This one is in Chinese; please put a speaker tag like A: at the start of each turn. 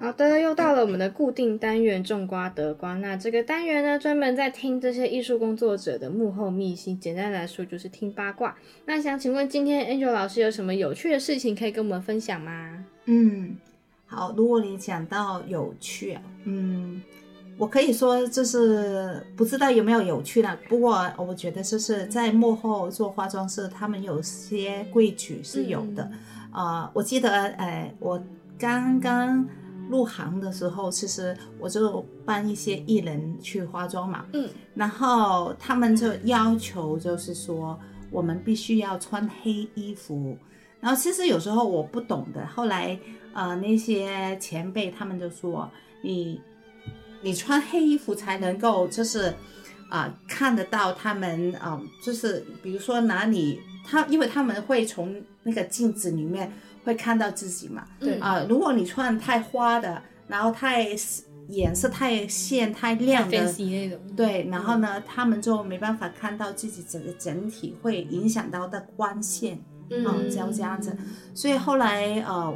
A: 好的，又到了我们的固定单元种瓜得瓜。那这个单元呢，专门在听这些艺术工作者的幕后秘辛，简单来说就是听八卦。那想请问今天 Angel 老师有什么有趣的事情可以跟我们分享吗？
B: 好，如果你讲到有趣我可以说就是不知道有没有有趣了，不过我觉得就是在幕后做化妆师，他们有些规矩是有的。我记得我刚刚入行的时候，其实我就帮一些艺人去化妆嘛，然后他们就要求就是说我们必须要穿黑衣服，然后其实有时候我不懂的，后来那些前辈他们就说你穿黑衣服才能够就是看得到他们就是比如说哪里因为他们会从那个镜子里面会看到自己嘛，
A: 对
B: 如果你穿太花的，然后颜色太鲜太亮的
A: 太 fancy 那种，
B: 对，然后呢他们就没办法看到自己整体，会影响到的光线就这样子。所以后来